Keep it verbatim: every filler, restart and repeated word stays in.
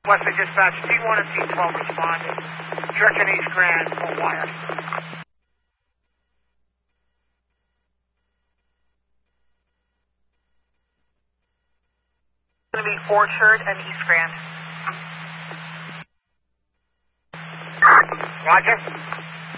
Western Dispatch, T one and T twelve responding. Church and East Grand, full wire. It's going to be Orchard and East Grand. Roger.